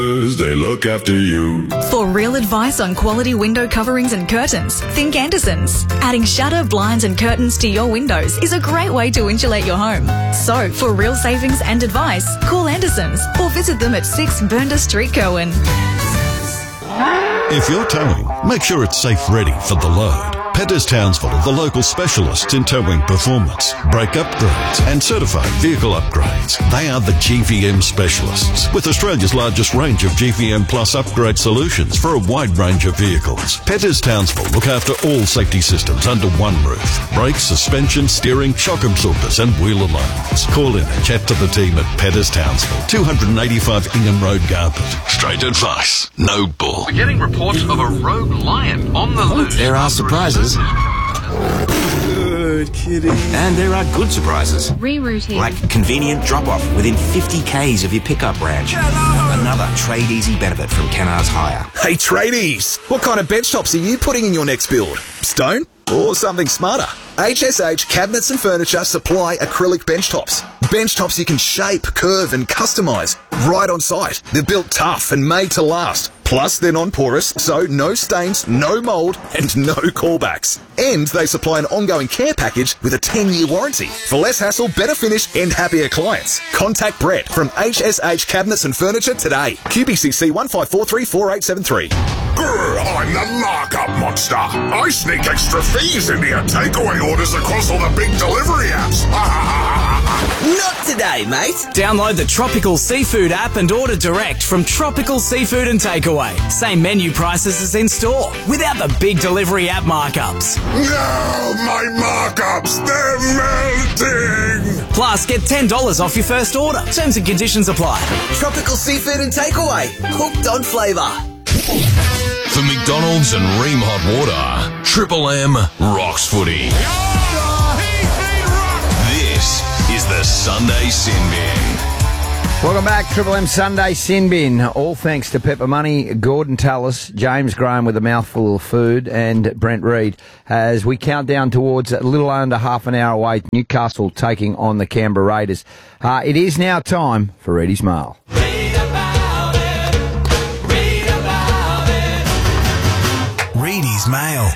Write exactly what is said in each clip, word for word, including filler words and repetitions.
They look after you. For real advice on quality window coverings and curtains, think Andersons. Adding shutter, blinds and curtains to your windows is a great way to insulate your home. So, for real savings and advice, call Andersons or visit them at six Burnda Street, Cowan. If you're towing, make sure it's safe ready for the load. Petters Townsville are the local specialists in towing performance, brake upgrades and certified vehicle upgrades. They are the G V M specialists with Australia's largest range of G V M Plus upgrade solutions for a wide range of vehicles. Petters Townsville look after all safety systems under one roof. Brakes, suspension, steering, shock absorbers and wheel alarms. Call in and chat to the team at Petters Townsville, two eighty-five Ingham Road, Garbutt. Straight advice, no bull. We're getting reports of a rogue lion on the loose. There are surprises. Good kitty. And there are good surprises. Rerouting. Like convenient drop-off within fifty kays of your pickup branch. Another Trade Easy benefit from Kennards Hire. Hey tradies, what kind of bench tops are you putting in your next build? Stone or something smarter? H S H Cabinets and Furniture supply acrylic bench tops. Bench tops you can shape, curve and customise right on site. They're built tough and made to last. Plus, they're non-porous, so no stains, no mould and no callbacks. And they supply an ongoing care package with a ten-year warranty. For less hassle, better finish and happier clients. Contact Brett from H S H Cabinets and Furniture today. Q B C C one five four three four eight seven three. Grr, I'm the markup monster. I sneak extra fees into your takeaway orders across all the big delivery apps. Not today, mate. Download the Tropical Seafood app and order direct from Tropical Seafood and Takeaway. Same menu prices as in store, without the big delivery app markups. No, my markups, they're melting. Plus, get ten dollars off your first order. Terms and conditions apply. Tropical Seafood and Takeaway. Hooked on flavour. For McDonald's and Ream Hot Water, Triple M rocks footy. This is the Sunday Sin Bin. Welcome back, Triple M Sunday Sin Bin. All thanks to Pepper Money, Gordon Tallis, James Graham with a mouthful of food, and Brent Reid as we count down towards a little under half an hour away, Newcastle taking on the Canberra Raiders. Uh, it is now time for Reedy's Mail. Read about it. Read about it. Reedy's Mail.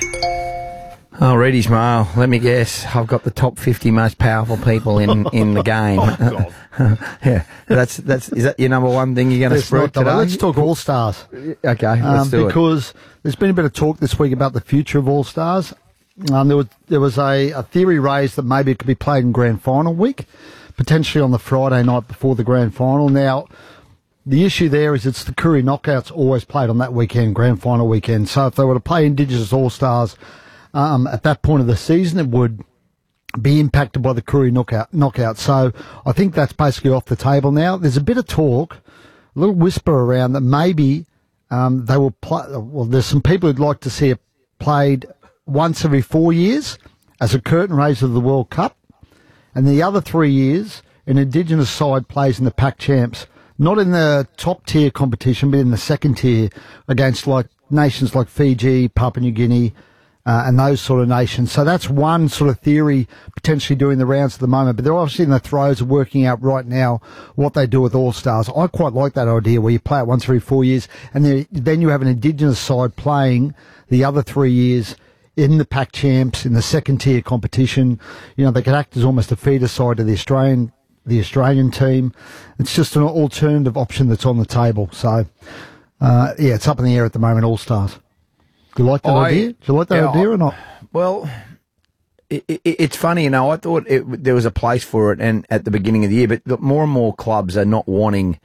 Oh, Reedy's Mail. Let me guess. I've got the top fifty most powerful people in, in the game. Oh, God. Yeah, that's that's is that your number one thing you're going to spruik today? Let's talk All Stars. Okay, let's um, do because it. there's been a bit of talk this week about the future of All Stars. Um, there was there was a, a theory raised that maybe it could be played in Grand Final week, potentially on the Friday night before the Grand Final. Now, the issue there is it's the Koori Knockouts always played on that weekend, Grand Final weekend. So if they were to play Indigenous All Stars um, at that point of the season, it would be impacted by the Koori knockout, knockout. So I think that's basically off the table now. There's a bit of talk, a little whisper around that maybe um, they will play. Well, there's some people who'd like to see it played once every four years as a curtain raiser of the World Cup, and the other three years an Indigenous side plays in the Pac Champs, not in the top tier competition, but in the second tier against like nations like Fiji, Papua New Guinea, Uh, and those sort of nations. So that's one sort of theory potentially doing the rounds at the moment. But they're obviously in the throes of working out right now what they do with All-Stars. I quite like that idea where you play it once every four years and then, then you have an Indigenous side playing the other three years in the Pac Champs, in the second tier competition. You know, they could act as almost a feeder side to the Australian, the Australian team. It's just an alternative option that's on the table. So, uh, yeah, it's up in the air at the moment, All-Stars. Do you like that I, idea? Do you like that yeah, idea or not? Well, it, it, it's funny, you know, I thought it, there was a place for it and at the beginning of the year, but more and more clubs are not wanting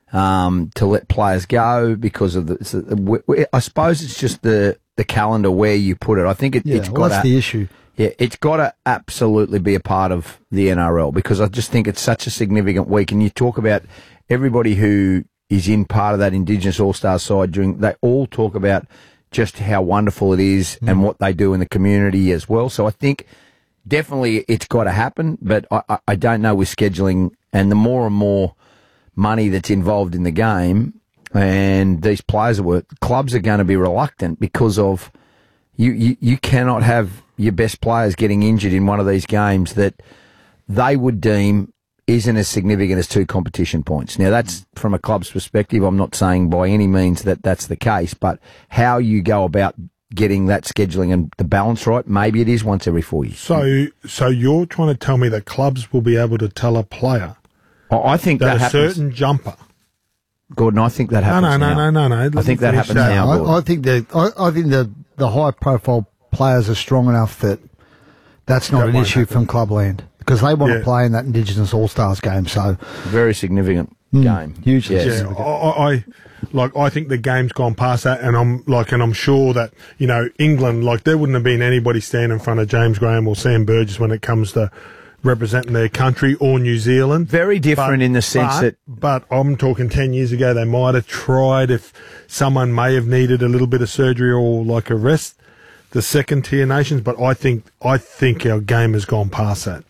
um, to let players go because of the, I suppose it's just the, the calendar where you put it. I think it, yeah, it's well, got that's to, the issue. Yeah, it's got to absolutely be a part of the N R L because I just think it's such a significant week. And you talk about everybody who is in part of that Indigenous All-Star side during, they all talk about just how wonderful it is mm. and what they do in the community as well. So I think definitely it's got to happen, but I, I don't know with scheduling and the more and more money that's involved in the game and these players are worth, clubs are going to be reluctant because of you, you, you cannot have your best players getting injured in one of these games that they would deem isn't as significant as two competition points. Now, that's from a club's perspective. I'm not saying by any means that that's the case, but how you go about getting that scheduling and the balance right, maybe it is once every four years. So, so you're trying to tell me that clubs will be able to tell a player I I think that, that a happens. certain jumper. Gordon, I think that happens no, no, now. no, no, no, no. I think that happens No, now, Gordon. I, I think the I, I think the the high profile players are strong enough that that's not That an won't issue happen. from Clubland because they want Yeah. to play in that Indigenous All Stars game. So Very significant Mm, game. hugely Yes. Yeah, significant. I, I, I like. I think the game's gone past that, and I'm like, and I'm sure that you know England, like, there wouldn't have been anybody standing in front of James Graham or Sam Burgess when it comes to representing their country or New Zealand. Very different in the sense but, that- But I'm talking ten years ago, they might have tried if someone may have needed a little bit of surgery or like a rest, the second tier nations. But I think I think our game has gone past that.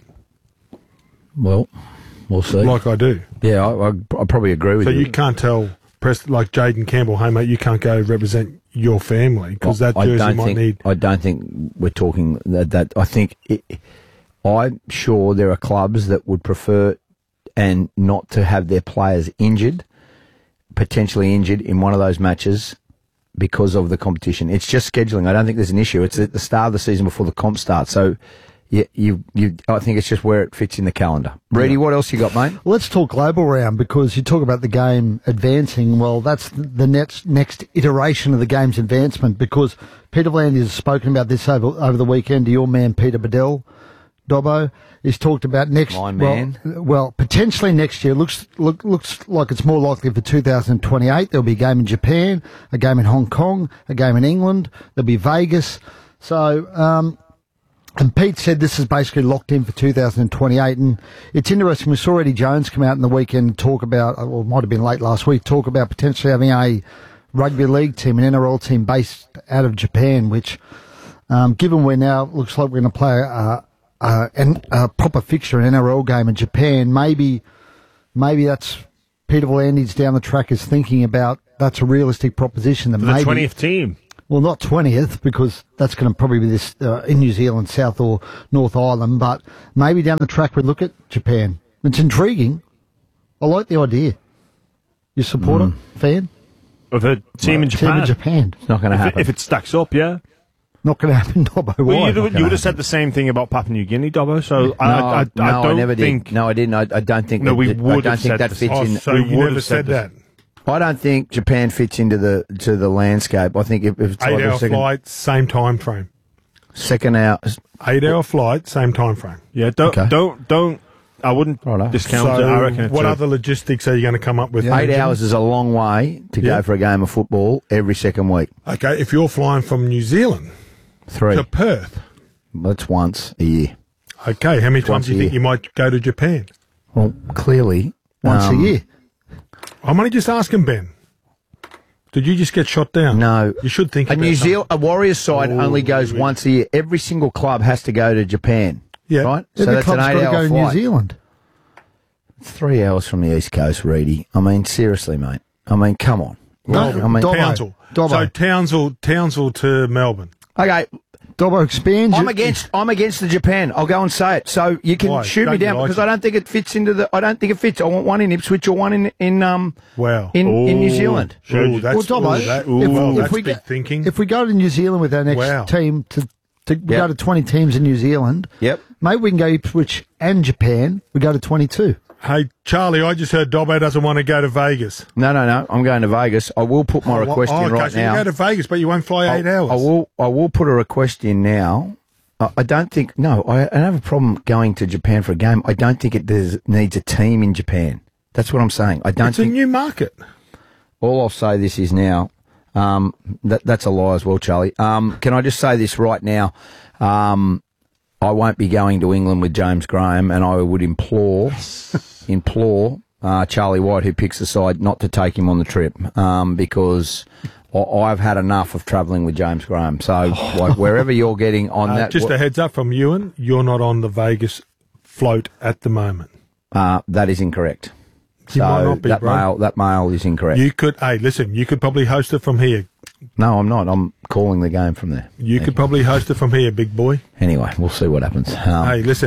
Well, we'll see. Like I do. Yeah, I, I, I probably agree with So you. you can't tell, Prest, like Jaden Campbell, hey mate, you can't go represent your family because that I jersey don't might think, need. I don't think we're talking that. that I think it, I'm sure there are clubs that would prefer and not to have their players injured, potentially injured in one of those matches because of the competition. It's just scheduling. I don't think there's an issue. It's at the start of the season before the comp starts. So, yeah, you, you. I think it's just where it fits in the calendar. Brady, what else you got, mate? Let's talk global round because you talk about the game advancing. Well, that's the next next iteration of the game's advancement because Peter Bland has spoken about this over over the weekend to your man Peter Bedell. Dobbo, he's talked about next. My man. Well, well, potentially next year looks look, looks like it's more likely for two thousand twenty-eight. There'll be a game in Japan, a game in Hong Kong, a game in England. There'll be Vegas. So. Um, And Pete said this is basically locked in for two thousand twenty-eight. And it's interesting. We saw Eddie Jones come out in the weekend and talk about, or it might have been late last week, talk about potentially having a rugby league team, an N R L team based out of Japan, which, um, given we're now, looks like we're going to play a, a, an- a proper fixture, an N R L game in Japan, maybe, maybe that's Peter V'landys down the track is thinking about that's a realistic proposition. That For maybe the twentieth team. well, not twentieth, because that's going to probably be this uh, in New Zealand, South or North Island, but maybe down the track we look at Japan. It's intriguing. I like the idea. You support Mm. it, fan? Of a team in Japan. Team in Japan. It's not going to If it, happen. if it stacks up, yeah. Not going to happen, Dobbo. Well, Why? you'd, Not you gonna would have said the same thing about Papua New Guinea, Dobbo. So no, I, I, I, no, I don't I never think. did. No, I didn't. I, I don't think. No, that, we that- I would don't have think said that this. fits Oh, in. so we you would never have said said that. I don't think Japan fits into the to the landscape. I think if, if it's like Eight a hour second, flight, same time frame. second hour. Eight hour flight, same time frame. Yeah, don't, Okay. don't, don't. I wouldn't Righto. discount so it. I reckon it's what a- other logistics are you going to come up with? Eight Benjamin? hours is a long way to Yeah. go for a game of football every second week. Okay, if you're flying from New Zealand Three. to Perth, That's once a year. okay, how many times Once do you a think year. you might go to Japan? Well, clearly Once um, a year. I'm only just asking, Ben. Did you just get shot down? No. You should think A about New something. Zealand, a Warriors side Oh, only goes really? once a year. Every single club has to go to Japan. Yeah. Right? Every that's club's an got to eight-hour go to New flight. Zealand. It's three hours from the East Coast, Reedy. I mean, seriously, mate. I mean, come on. No, I mean, Dobbo. Townsville. Dobbo. So Townsville, Townsville to Melbourne. okay. Dobbo, expand. I'm your- against. I'm against the Japan. I'll go and say it. So you can Why? shoot me Don't you down like because it? I don't think it fits into the. I don't think it fits. I want one in Ipswich or one in in um Wow. in, in New Ooh. Zealand. Ooh, that's, Well, Dobbo, ooh, that, if- well, if that's we big get- thinking. If we go to New Zealand with our next Wow. team to, to we Yep. go to twenty teams in New Zealand, Yep. maybe we can go Ipswich and Japan. We go to twenty-two. Hey, Charlie, I just heard Dobbo doesn't want to go to Vegas. No, no, no. I'm going to Vegas. I will put my Oh, request oh, in okay, right so now. you go to Vegas, but you won't fly eight I, hours. I will. I will put a request in now. I, I don't think. No, I, I don't have a problem going to Japan for a game. I don't think it does, needs a team in Japan. That's what I'm saying. I don't It's think. a new market. All I'll say this is now. Um, that that's a lie as well, Charlie. Um, can I just say this right now? Um, I won't be going to England with James Graham, and I would implore, implore uh, Charlie White, who picks the side, not to take him on the trip, um, because I, I've had enough of travelling with James Graham. So like, wherever you're getting on Uh, that, just a heads up from Ewan, you're not on the Vegas float at the moment. uh, that is incorrect. You so might not be, that bro. mail, that mail is incorrect. You could, hey, listen, you could probably host it from here. no, I'm not. I'm calling the game from there. You could probably host it from here, big boy. Anyway, we'll see what happens. Um, Hey, listen,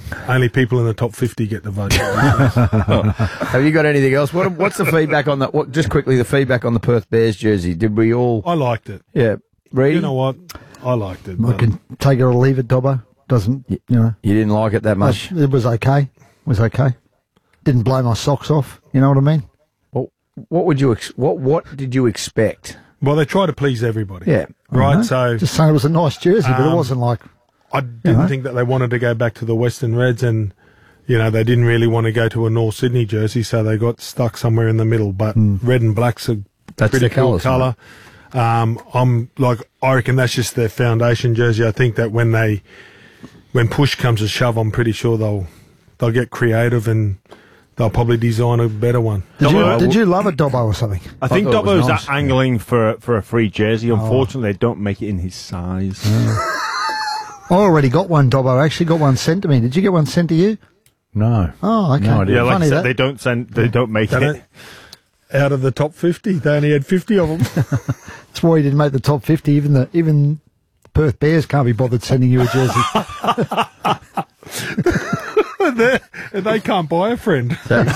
Only people in the top fifty get the vote. Have you got anything else? What, what's the feedback on that? What, just quickly, the feedback on the Perth Bears jersey. Did we all? I liked it. Yeah, Reedy? You know what? I liked it. I but- can take it or leave it, Dobbo. Doesn't, you know. You didn't like it that much? It was okay. It was okay. Didn't blow my socks off. You know what I mean? Well, what would you? Ex- what What did you expect? Well, they try to please everybody. Yeah. Right. know. So Just saying it was a nice jersey, but it Um, wasn't like. I didn't know. think that they wanted to go back to the Western Reds, and you know they didn't really want to go to a North Sydney jersey, so they got stuck somewhere in the middle. But red and black's a That's pretty the cool colours, colour. Um, I'm like I reckon that's just their foundation jersey. I think that when they when push comes to shove, I'm pretty sure they'll they'll get creative and they'll probably design a better one. Did you, Dobbo- did you love it, Dobbo, or something? I think thought it was Dobbo's nice. angling for for a free jersey. Unfortunately, they don't make it in his size. I already got one, Dobbo. I actually got one sent to me. Did you get one sent to you? No. Oh, okay. No, I didn't. Yeah, like Funny I said, that. they don't send. They don't make They it. don't- Out of the top fifty, they only had fifty of them. That's why he didn't make the top fifty. Even the even the Perth Bears can't be bothered sending you a jersey. They're- they can't buy a friend.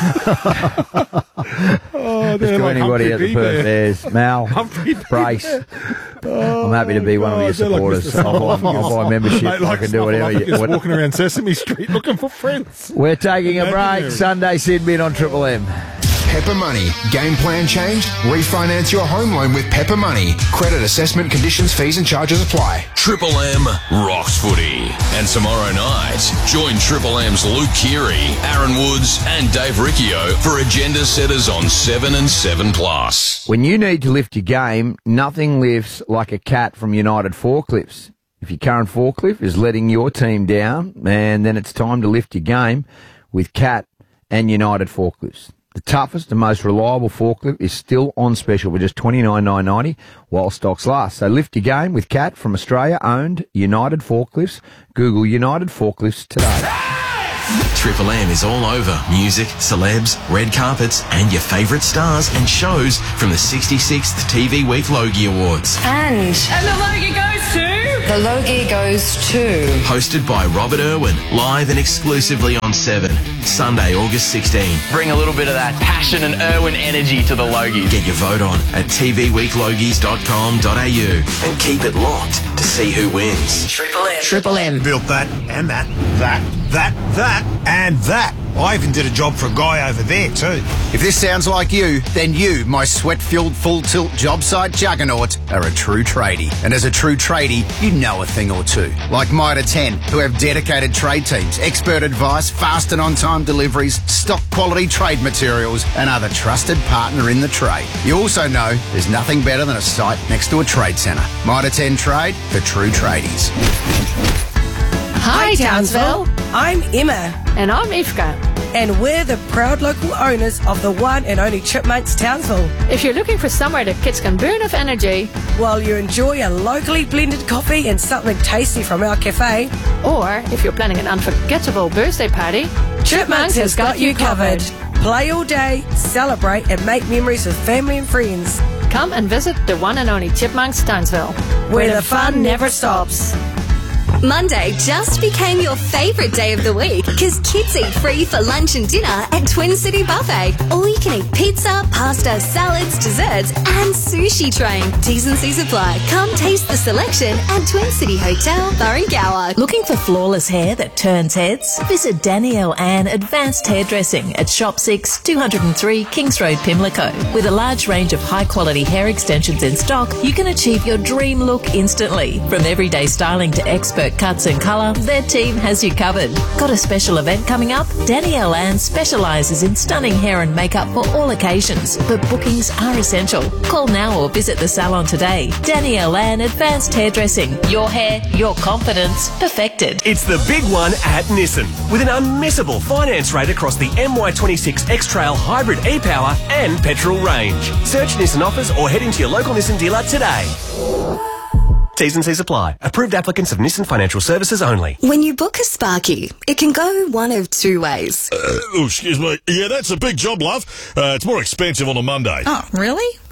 oh, Just they're to like anybody Humphrey at the Bee Perth Bear. Bears, Mal, Humphrey Bee Brace. I'm happy to be one of your God, they're like supporters. Mister I'll, buy, I'll buy membership. Mate, like I can do whatever you Just what- walking around Sesame Street looking for friends. We're taking a break. Imaginary. Sunday Sydney on Triple M. Pepper Money. Game plan changed? Refinance your home loan with Pepper Money. Credit assessment conditions, fees and charges apply. Triple M rocks footy. And tomorrow night, join Triple M's Luke Keary, Aaron Woods and Dave Riccio for Agenda Setters on seven and seven plus. When you need to lift your game, nothing lifts like a cat from United Forklifts. If your current forklift is letting your team down, and then it's time to lift your game with Cat and United Forklifts. The toughest and most reliable forklift is still on special for just twenty-nine thousand nine hundred ninety while stocks last. So lift your game with Cat from Australia-owned United Forklifts. Google United Forklifts today. Triple M is all over music, celebs, red carpets, and your favourite stars and shows from the sixty-sixth T V Week Logie Awards. And And the Logie goes to... the Logie goes to... Hosted by Robert Irwin, live and exclusively on seven, Sunday, August sixteenth. Bring a little bit of that passion and Irwin energy to the Logies. Get your vote on at t v week logies dot com dot a u and keep it locked to see who wins. Triple M. Triple M. Built that and that, that, that, that, and that. I even did a job for a guy over there too. If this sounds like you, then you, my sweat-filled full-tilt job site juggernaut, are a true tradie. And as a true tradie, you know a thing or two. Like Mitre ten, who have dedicated trade teams, expert advice, fast and on-time deliveries, stock quality trade materials, and are the trusted partner in the trade. You also know there's nothing better than a site next to a trade centre. Mitre ten Trade for true tradies. Hi, Townsville. I'm Emma. And I'm Ifka. And we're the proud local owners of the one and only Chipmunks Townsville. If you're looking for somewhere the kids can burn of energy, while you enjoy a locally blended coffee and something tasty from our cafe, or if you're planning an unforgettable birthday party, Chipmunks has got you covered. Play all day, celebrate, and make memories with family and friends. Come and visit the one and only Chipmunks Townsville, where the fun never stops. Monday just became your favourite day of the week because kids eat free for lunch and dinner at Twin City Buffet. Or you can eat pizza, pasta, salads, desserts and sushi train. T's and C's apply. Come taste the selection at Twin City Hotel, Burrengower. Looking for flawless hair that turns heads? Visit Danielle Ann Advanced Hairdressing at Shop six, two oh three Kings Road, Pimlico. With a large range of high-quality hair extensions in stock, you can achieve your dream look instantly. From everyday styling to expert cuts and colour, their team has you covered. Got a special event coming up? Danielle Ann specialises in stunning hair and makeup for all occasions, but bookings are essential. Call now or visit the salon today. Danielle Ann Advanced Hairdressing. Your hair, your confidence, perfected. It's the big one at Nissan, with an unmissable finance rate across the M Y twenty-six X-Trail Hybrid e-Power and petrol range. Search Nissan offers or head into your local Nissan dealer today. T's and C's apply. Approved applicants of Nissan Financial Services only. When you book a Sparky, it can go one of two ways. Uh, oh, excuse me. Yeah, that's a big job, love. Uh, it's more expensive on a Monday. Oh, really?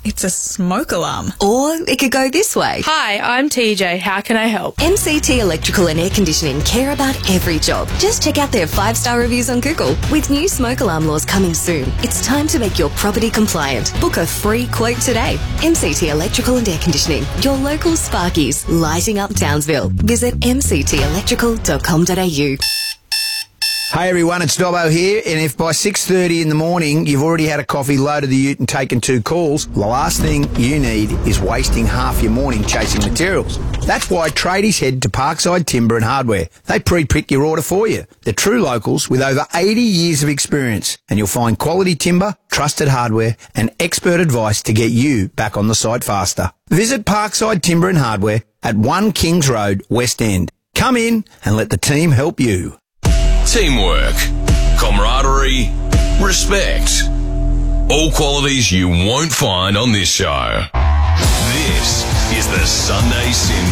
It's a smoke alarm. Or it could go this way. Hi, I'm T J. How can I help? M C T Electrical and Air Conditioning care about every job. Just check out their five-star reviews on Google. With new smoke alarm laws coming soon, it's time to make your property compliant. Book a free quote today. M C T Electrical and Air Conditioning, your local Sparkies, lighting up Townsville. Visit m c t electrical dot com dot a u. Hey everyone, it's Dobbo here, and if by six thirty in the morning you've already had a coffee, loaded the ute and taken two calls, the last thing you need is wasting half your morning chasing materials. That's why tradies head to Parkside Timber and Hardware. They pre-pick your order for you. They're true locals with over eighty years of experience, and you'll find quality timber, trusted hardware and expert advice to get you back on the site faster. Visit Parkside Timber and Hardware at one Kings Road, West End. Come in and let the team help you. Teamwork, camaraderie, respect. All qualities you won't find on this show. This is the Sunday Sin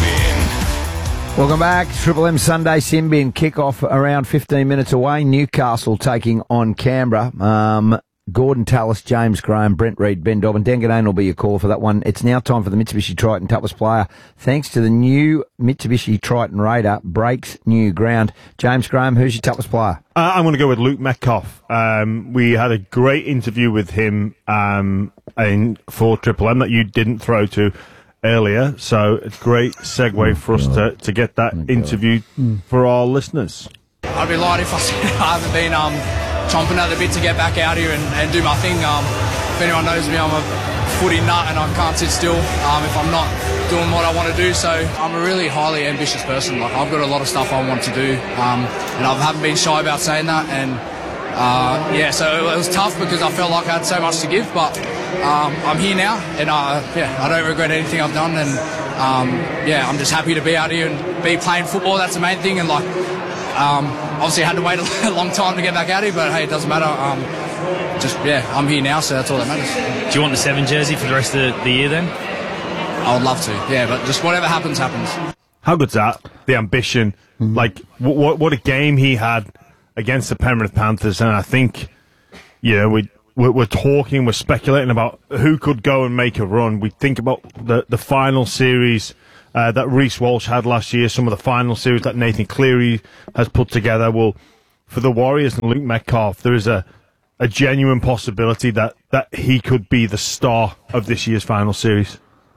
Bin. Welcome back. Triple M Sunday Sin Bin kick-off around fifteen minutes away. Newcastle taking on Canberra. Um, Gordon Tallis, James Graham, Brent Reid, Ben Dobbin. Dan Ganane will be your caller for that one. It's now time for the Mitsubishi Triton Toughest Player. Thanks to the new Mitsubishi Triton Raider, breaks new ground. James Graham, who's your toughest player? Uh, I'm going to go with Luke Metcalf. Um, we had a great interview with him um, in, for Triple M that you didn't throw to earlier, so it's a great segue for us to, to get that interview for our listeners. I'd be lying if I said I haven't been um, chomping at the bit to get back out here and, and do my thing. Um, if anyone knows me, I'm a footy nut and I can't sit still um, if I'm not doing what I want to do. So I'm a really highly ambitious person. Like, I've got a lot of stuff I want to do, um, and I haven't been shy about saying that. And uh, yeah, so it was tough because I felt like I had so much to give, but um, I'm here now, and uh, yeah, I don't regret anything I've done. And um, yeah, I'm just happy to be out here and be playing football. That's the main thing. And like, um, obviously I had to wait a long time to get back out here, but hey, it doesn't matter. Um, just yeah, I'm here now, so that's all that matters. Do you want the seven jersey for the rest of the year then? I would love to, yeah, but just whatever happens, happens. How good's that? The ambition. Mm-hmm. Like, what what a game he had against the Penrith Panthers. And I think, you know, we, we're, we're talking, we're speculating about who could go and make a run. We think about the, the final series uh, that Reece Walsh had last year, some of the final series that Nathan Cleary has put together. Well, for the Warriors and Luke Metcalf, there is a, a genuine possibility that, that he could be the star of this year's final series.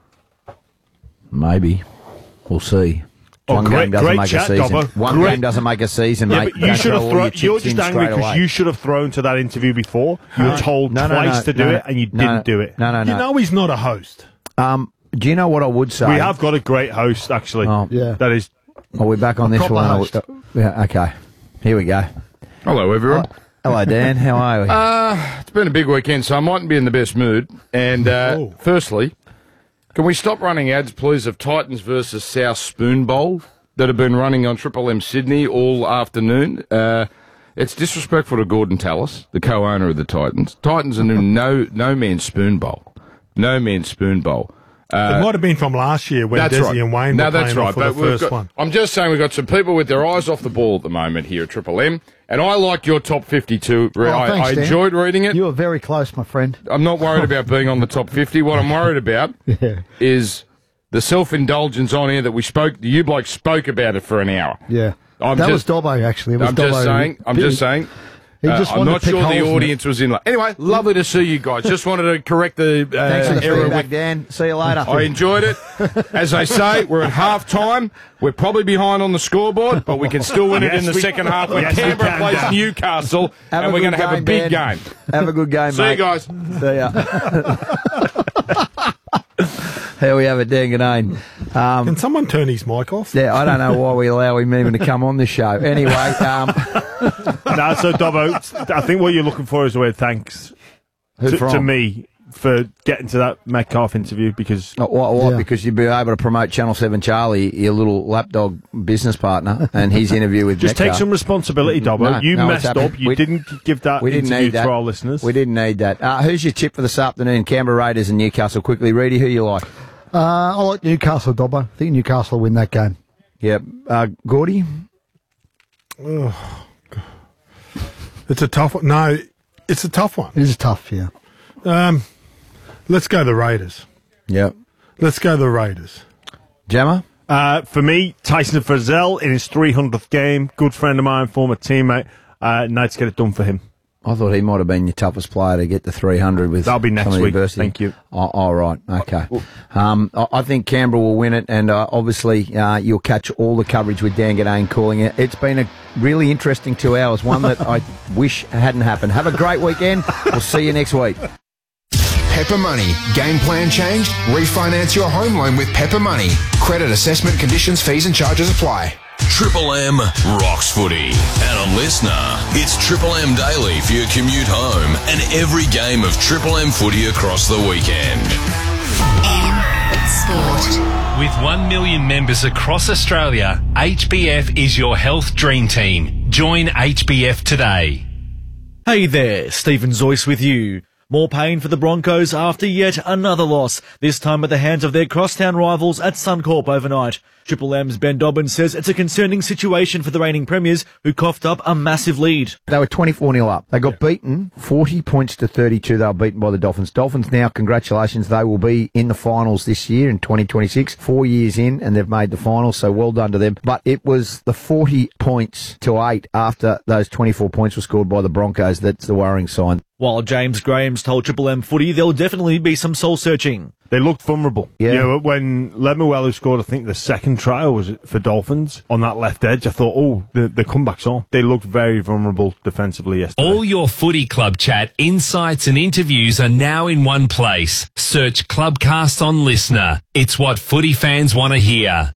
Maybe. We'll see. Oh, One great, game doesn't great make chat, a season. Dobbo. One Great. game doesn't make a season, Yeah, mate. but you Don't should throw have all thrown. your You're chips just in angry straight because away. you should have thrown to that interview before. You were told No, no, twice no, to do no, it, and you no, didn't no, do it. No, no, no. You know he's not a host. Um, do you know what I would say? We have got a great host, actually. Oh, yeah. That is. Are we back on A this proper one? host. Yeah, okay. Here we go. Hello, everyone. Hello, Dan. How are we? Uh, it's been a big weekend, so I mightn't be in the best mood. And uh, Oh. firstly, can we stop running ads, please, of Titans versus South Spoon Bowl that have been running on Triple M Sydney all afternoon? Uh, it's disrespectful to Gordon Tallis, the co-owner of the Titans. Titans are in no no man's spoon bowl. No man's spoon bowl. Uh, It might have been from last year when that's Desi right. and Wayne no, were that's playing right. off for But the we've first got, one. I'm just saying we've got some people with their eyes off the ball at the moment here at Triple M, and I like your top fifty-two. Oh, I, thanks, I Dan. enjoyed reading it. You were very close, my friend. I'm not worried about being on the top fifty. What I'm worried about Yeah. is the self-indulgence on here that we spoke. You bloke spoke about it for an hour. Yeah. I'm that just- was Dobbo, actually. It was I'm Dobbo just saying. I'm Billy. just saying. He uh, just I'm wanted not to pick sure holes the in it. audience was in. Like, anyway, lovely to see you guys. Just wanted to correct the. Uh, Thanks for the error feedback, with- Dan. See you later. I enjoyed it. As they say, we're at half time. We're probably behind on the scoreboard, but we can still win it Yes, in the we- second half when yes, we Canberra can, plays Dan. Newcastle, Have and a we're good going to have a game, big Dan. game. Have a good game, See mate. you guys. See ya. Here we have it, Dan Ganane. Um, Can someone turn his mic off? yeah, I don't know why we allow him even to come on this show. Anyway, um, No, so Dobbo, I think what you're looking for is a word thanks Who to, from? to me for getting to that Metcalf interview because what, what, Yeah. because you'd be able to promote Channel seven Charlie, your little lapdog business partner, and his interview with just take Metcalf. some responsibility, Dobbo. No, you no, it's messed happened. up. You We- didn't give that We didn't interview need that. to our listeners. We didn't need that. Uh, who's your tip for this afternoon? Canberra Raiders and Newcastle. Quickly, Reedy, who you like? Uh, I like Newcastle, Dobbo. I think Newcastle will win that game. Yep. Uh, Gordy? Oh, it's a tough one. No, it's a tough one. It is tough, yeah. Um, Let's go the Raiders. Yep. Let's go the Raiders. Jammer? Uh, for me, Tyson Frizzell in his three hundredth game. Good friend of mine, former teammate. Uh, Knights get it done for him. I thought he might have been your toughest player to get to three hundred with. That'll be next some week. adversity. Thank you. Oh, all right. Okay. Um, I I think Canberra will win it, and uh, obviously uh, you'll catch all the coverage with Dan Gadane calling it. It's been a really interesting two hours, one that I wish hadn't happened. Have a great weekend. We'll see you next week. Pepper Money. Game plan changed? Refinance your home loan with Pepper Money. Credit assessment conditions, fees and charges apply. Triple M rocks footy. And a listener, it's Triple M Daily for your commute home and every game of Triple M footy across the weekend. Sport. With one million members across Australia, H B F is your health dream team. Join H B F today. Hey there, Stephen Zoyce with you. More pain for the Broncos after yet another loss, this time at the hands of their crosstown rivals at Suncorp overnight. Triple M's Ben Dobbins says it's a concerning situation for the reigning premiers, who coughed up a massive lead. They were twenty-four nil up. They got beaten forty points to thirty-two. They were beaten by the Dolphins. Dolphins now, congratulations, they will be in the finals this year in twenty twenty-six. Four years in and they've made the finals, so well done to them. But it was the forty points to eight after those twenty-four points were scored by the Broncos that's the worrying sign. While James Graham's told Triple M footy there'll definitely be some soul-searching. They looked vulnerable. Yeah. You know, when Lemuelu scored, I think, the second try was it for Dolphins on that left edge, I thought, oh, the, the comeback's on. They looked very vulnerable defensively yesterday. All your footy club chat, insights and interviews are now in one place. Search Clubcast on Listener. It's what footy fans want to hear.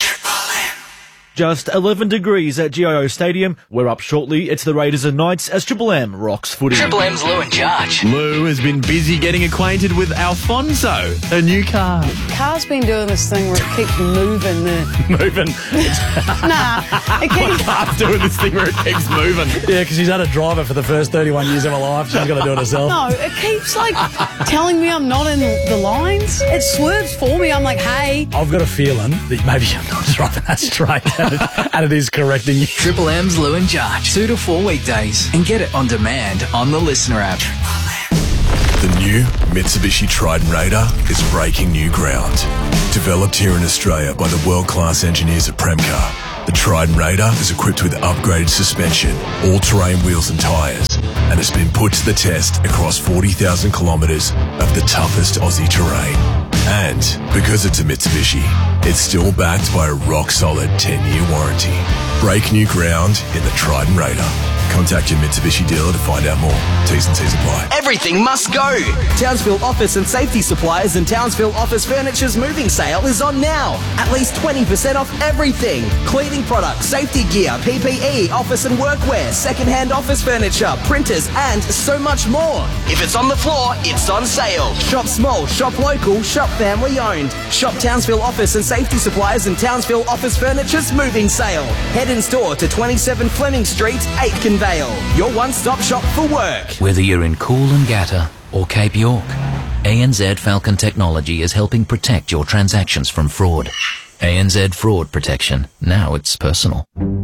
Just eleven degrees at G I O Stadium. We're up shortly. It's the Raiders and Knights as Triple M rocks footy. Triple M's Lou and Judge. Lou has been busy getting acquainted with Alfonso, a new car. Car's been doing this thing where it keeps moving. The... Moving? nah, it keeps... Car's doing this thing where it keeps moving. Yeah, because she's had a driver for the first thirty-one years of her life. She's got to do it herself. No, it keeps, like, telling me I'm not in the lines. It swerves for me. I'm like, hey. I've got a feeling that maybe I'm not driving that straight. And it is correcting you. Triple M's Lou and Judge. Two to four weekdays. And get it on demand on the Listener app. The new Mitsubishi Triton Raider is breaking new ground. Developed here in Australia by the world-class engineers at Premcar, the Triton Raider is equipped with upgraded suspension, all-terrain wheels and tyres, and has been put to the test across forty thousand kilometres of the toughest Aussie terrain. And because it's a Mitsubishi, it's still backed by a rock-solid ten-year warranty. Break new ground in the Triton Raider. Contact your Mitsubishi dealer to find out more. T's and C's apply. Everything must go. Townsville Office and Safety Suppliers and Townsville Office Furniture's moving sale is on now. At least twenty percent off everything. Cleaning products, safety gear, P P E, office and workwear, second-hand office furniture, printers, and so much more. If it's on the floor, it's on sale. Shop small, shop local, shop family owned. Shop Townsville Office and Safety Suppliers and Townsville Office Furniture's moving sale. Head in store to twenty-seven Fleming Street, Aitken Vale. Your one-stop shop for work. Whether you're in Coolangatta or Cape York, A N Z Falcon Technology is helping protect your transactions from fraud. A N Z Fraud Protection. Now it's personal.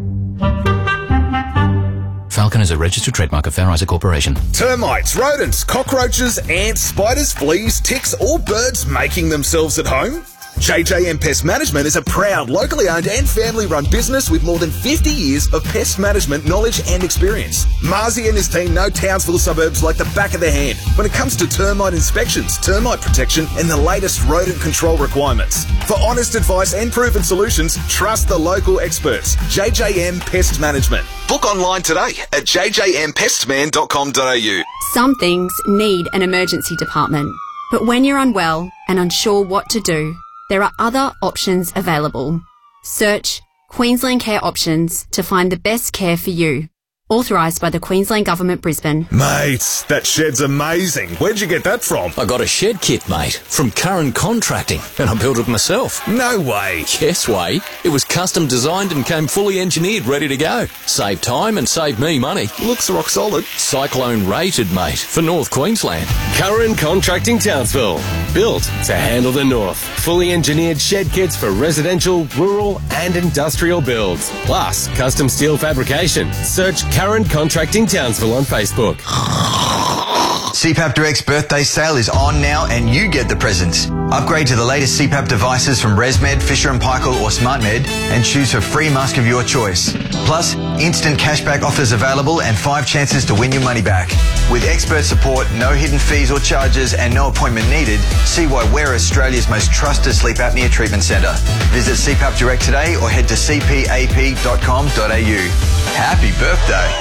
Falcon is a registered trademark of Fair Isaac Corporation. Termites, rodents, cockroaches, ants, spiders, fleas, ticks, or birds making themselves at home? J J M Pest Management is a proud, locally owned and family-run business with more than fifty years of pest management knowledge and experience. Marzi and his team know Townsville suburbs like the back of their hand when it comes to termite inspections, termite protection, and the latest rodent control requirements. For honest advice and proven solutions, trust the local experts. J J M Pest Management. Book online today at j j m pest man dot com dot a u. Some things need an emergency department, but when you're unwell and unsure what to do, there are other options available. Search Queensland Care Options to find the best care for you. Authorised by the Queensland Government, Brisbane. Mate, that shed's amazing. Where'd you get that from? I got a shed kit, mate, from Curran Contracting, and I built it myself. No way. Yes way. It was custom designed and came fully engineered, ready to go. Save time and save me money. Looks rock solid. Cyclone rated, mate, for North Queensland. Curran Contracting Townsville. Built to handle the north. Fully engineered shed kits for residential, rural and industrial builds. Plus, custom steel fabrication. Search Curran Contracting Townsville on Facebook. C PAP Direct's birthday sale is on now and you get the presents. Upgrade to the latest C PAP devices from ResMed, Fisher and Paykel or SmartMed and choose a free mask of your choice. Plus, instant cashback offers available and five chances to win your money back. With expert support, no hidden fees or charges and no appointment needed, see why we're Australia's most trusted sleep apnea treatment centre. Visit C PAP Direct today or head to c p a p dot com dot a u. Happy birthday.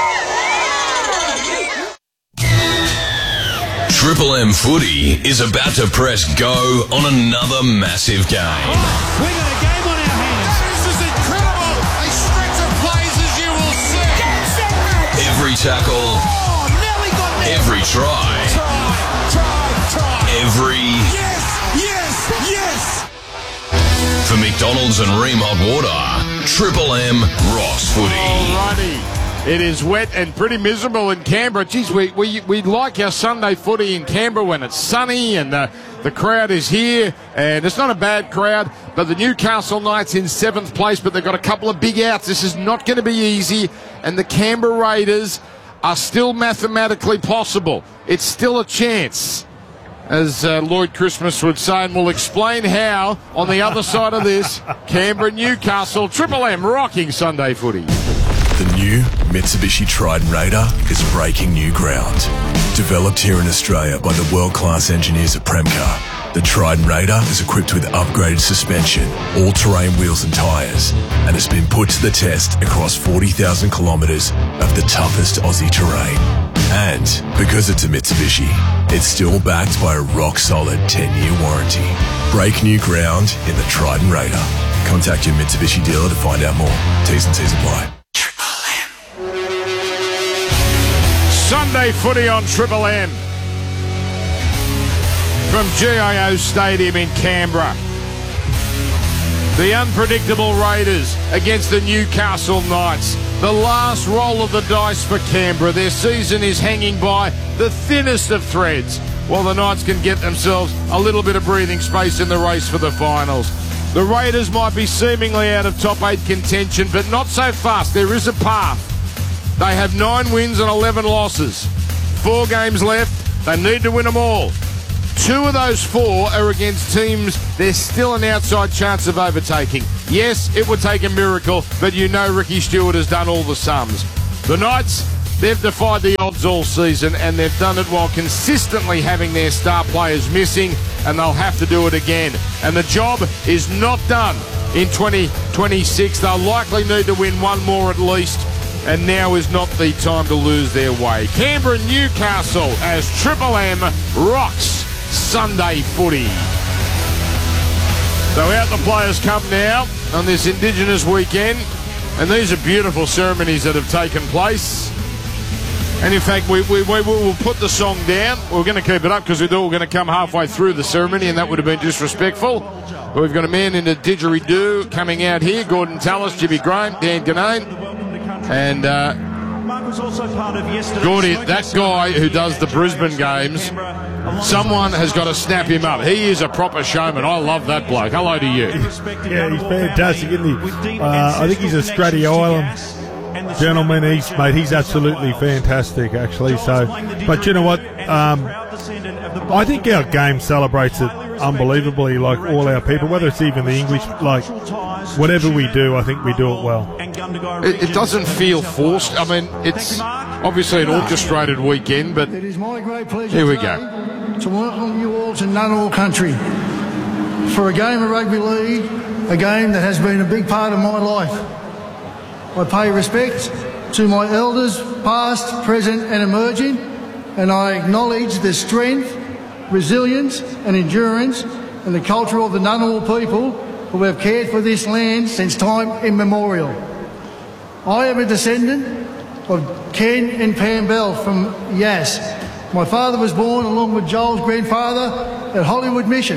Triple M Footy is about to press go on another massive game. We got a game on our hands. This is incredible. A stretch of plays as you will see. Every tackle, oh, nearly got there. Every try, try, try, try. Every yes, yes, yes. For McDonald's and Ream Hot Water, Triple M rocks footy. Alrighty. It is wet and pretty miserable in Canberra. Geez, we, we, we like our Sunday footy in Canberra when it's sunny and the, the crowd is here. And it's not a bad crowd, but the Newcastle Knights in seventh place, but they've got a couple of big outs. This is not going to be easy. And the Canberra Raiders are still mathematically possible. It's still a chance, as uh, Lloyd Christmas would say, and we'll explain how on the other side of this. Canberra, Newcastle, Triple M rocking Sunday footy. The new Mitsubishi Triton Raider is breaking new ground. Developed here in Australia by the world-class engineers at Premcar, the Triton Raider is equipped with upgraded suspension, all-terrain wheels and tyres, and has been put to the test across forty thousand kilometres of the toughest Aussie terrain. And because it's a Mitsubishi, it's still backed by a rock-solid ten-year warranty. Break new ground in the Triton Raider. Contact your Mitsubishi dealer to find out more. T's and C's apply. Sunday footy on Triple M from G I O Stadium in Canberra. The unpredictable Raiders against the Newcastle Knights. The last roll of the dice for Canberra. Their season is hanging by the thinnest of threads, while the Knights can get themselves a little bit of breathing space in the race for the finals. The Raiders might be seemingly out of top eight contention, but not so fast. There is a path. They have nine wins and eleven losses. Four games left. They need to win them all. Two of those four are against teams there's still an outside chance of overtaking. Yes, it would take a miracle, but you know Ricky Stewart has done all the sums. The Knights, they've defied the odds all season, and they've done it while consistently having their star players missing, and they'll have to do it again. And the job is not done in twenty twenty-six. They'll likely need to win one more at least. And now is not the time to lose their way. Canberra, Newcastle as Triple M rocks Sunday footy. So out the players come now on this Indigenous weekend. And these are beautiful ceremonies that have taken place. And in fact, we, we, we will put the song down. We're going to keep it up because we thought we were going to come halfway through the ceremony and that would have been disrespectful. But we've got a man in a didgeridoo coming out here. Gordon Tallis, Jimmy Graham, Dan Ganane. And uh, Gordy, that guy who does the Brisbane games, someone has got to snap him up. He is a proper showman. I love that bloke. Hello to you. Yeah, he's fantastic, isn't he? Uh, I think he's a Stratty Island gentleman. He's, mate, he's absolutely fantastic, actually. So, but you know what? Um, I think our game celebrates it unbelievably, like all our people, whether it's even the English, like whatever we do, I think we do it well. It, it doesn't feel forced. I mean, it's obviously an orchestrated weekend, but it is my great pleasure here we go. To welcome you all to Ngunnawal country for a game of rugby league, a game that has been a big part of my life. I pay respect to my elders, past, present and emerging, and I acknowledge the strength, resilience and endurance and the culture of the Ngunnawal people who have cared for this land since time immemorial. I am a descendant of Ken and Pam Bell from Yass. My father was born along with Joel's grandfather at Hollywood Mission.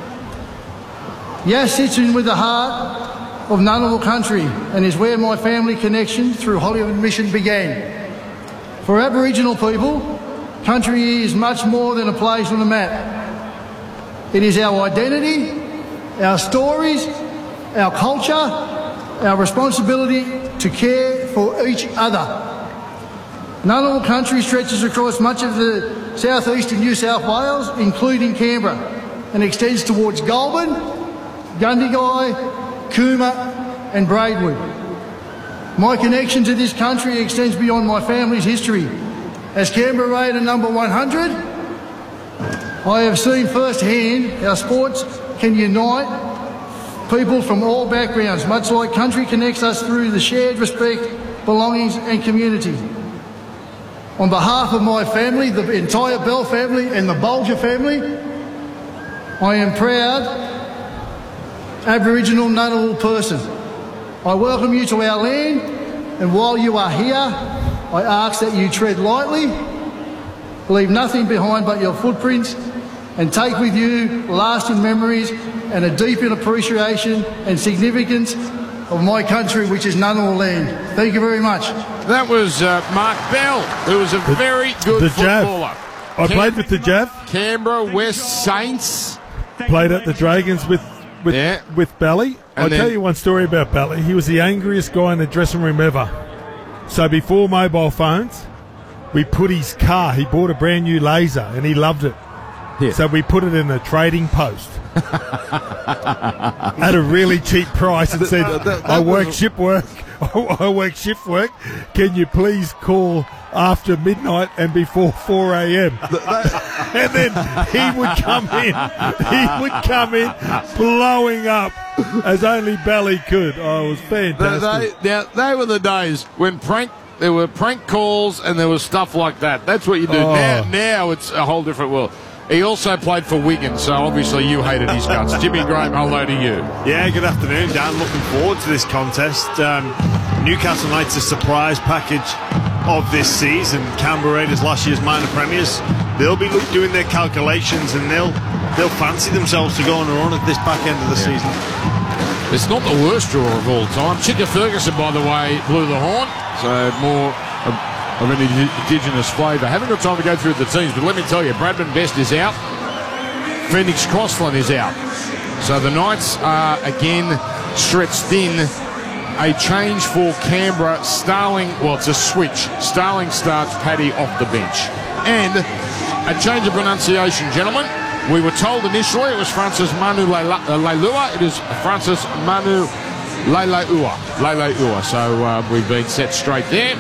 Yass sits in with the heart of Ngunnawal country and is where my family connection through Hollywood Mission began. For Aboriginal people, country is much more than a place on a map. It is our identity, our stories, our culture, our responsibility to care for each other. Ngunnawal country stretches across much of the southeastern New South Wales, including Canberra, and extends towards Goulburn, Gundagai, Cooma and Braidwood. My connection to this country extends beyond my family's history. As Canberra Raider number one hundred, I have seen firsthand how sports can unite people from all backgrounds, much like country connects us through the shared respect, belongings and community. On behalf of my family, the entire Bell family and the Bulger family, I am proud Aboriginal Ngunnawal person. I welcome you to our land, and while you are here, I ask that you tread lightly, leave nothing behind but your footprints, and take with you lasting memories and a deep appreciation and significance of my country, which is Ngunnawal land. Thank you very much. That was uh, Mark Bell, who was a The- very good the Jav. footballer. I played with the Jav. Canberra West Saints. Played at the Dragons with with, Yeah. with Bally. And I'll then- tell you one story about Bally. He was the angriest guy in the dressing room ever. So before mobile phones, we put his car, he bought a brand new Laser and he loved it. Yeah. So we put it in a trading post at a really cheap price and said, That- that- that I work was- shift work. I work shift work. Can you please call after midnight and before four a.m. And then he would come in. He would come in blowing up as only Bally could. Oh, it was They, fantastic. they, now, they were the days when prank there were prank calls and there was stuff like that. That's what you do. Oh. Now, now it's a whole different world. He also played for Wigan, so obviously you hated his guts. Jimmy Graham, hello to you. Yeah, good afternoon, Dan. Looking forward to this contest. Um, Newcastle Knights a surprise package of this season. Canberra Raiders, last year's minor premiers. They'll be look, doing their calculations and they'll they'll fancy themselves to go on a run at this back end of the Yeah. season. It's not the worst draw of all time. Chicka Ferguson, by the way, blew the horn, so more of, of an indigenous flavour. Haven't got time to go through the teams, but let me tell you, Bradman Best is out. Phoenix Crossland is out. So the Knights are again stretched thin. A change for Canberra. Starling, well, it's a switch. Starling starts, Paddy off the bench. And a change of pronunciation, gentlemen. We were told initially it was Francis Manu Leilua. Leilua. It is Francis Manu Leilua. Leilua. So uh, we've been set straight there.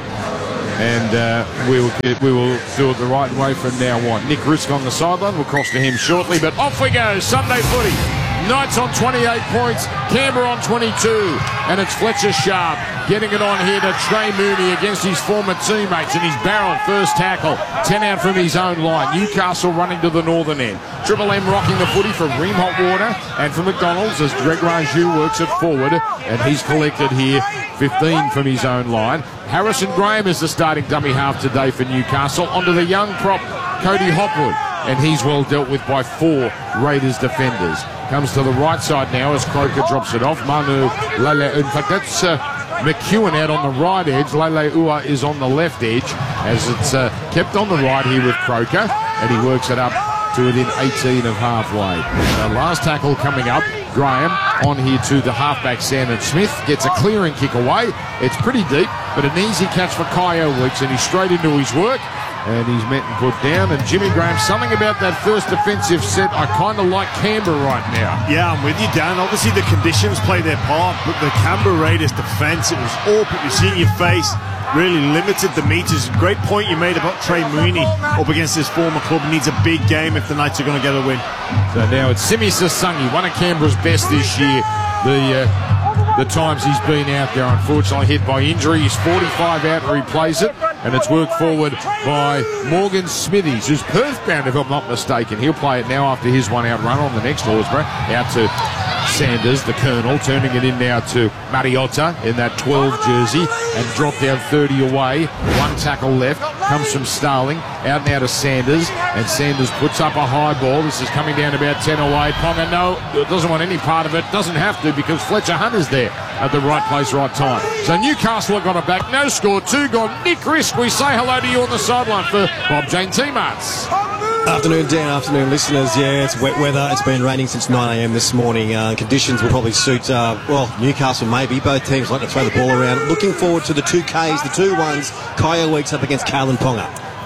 And uh, we will we will do it the right way from now on. Nick Risk on the sideline. We'll cross to him shortly. But off we go. Sunday footy. Knights on twenty-eight points, Canberra on twenty-two, and it's Fletcher Sharp getting it on here to Trey Mooney against his former teammates, and he's barreled first tackle, ten out from his own line. Newcastle running to the northern end. Triple M rocking the footy for Ream Hotwater and for McDonald's as Greg Raju works it forward, and he's collected here fifteen from his own line. Harrison Graham is the starting dummy half today for Newcastle. Onto the young prop, Cody Hopwood, and he's well dealt with by four Raiders defenders. Comes to the right side now as Croker drops it off. Manu Lele, in fact, that's uh, McEwen out on the right edge. Lele Ua is on the left edge as it's uh, kept on the right here with Croker, and he works it up to within eighteen of halfway. So last tackle coming up. Graham on here to the halfback Sandon Smith. Gets a clearing kick away. It's pretty deep, but an easy catch for Kyle Weeks, and he's straight into his work. And he's met and put down. And Jimmy Graham, something about that first defensive set, I kind of like Canberra right now. Yeah, I'm with you, Dan. Obviously, the conditions play their part, but the Canberra Raiders defence, it was open, you see in your face, really limited the meters. Great point you made about Trey Mooney up against his former club. Needs a big game if the Knights are going to get a win. So now it's Simi Sasungi, one of Canberra's best this year. The uh, the times he's been out there, unfortunately hit by injury. He's forty-five out and replays it, and it's worked forward by Morgan Smithies, who's Perth bound if I'm not mistaken. He'll play it now after his one out run on the next Horsburgh. Out to Sanders, the Colonel, turning it in now to Mariotta in that twelve jersey, and dropped down thirty away. One tackle left, comes from Starling, out now to Sanders, and Sanders puts up a high ball. This is coming down about ten away. Ponga, no, doesn't want any part of it, doesn't have to because Fletcher Hunt is there at the right place, right time. So Newcastle have got it back, no score, two gone. Nick Risk, we say hello to you on the sideline for Bob Jane T-Marts. Afternoon, Dan. Afternoon, listeners. Yeah, it's wet weather. It's been raining since nine a.m. this morning. Uh, conditions will probably suit, uh, well, Newcastle maybe. Both teams like to throw the ball around. Looking forward to the two Ks, the two ones. Kaya Weeks up against Kalyn Ponga.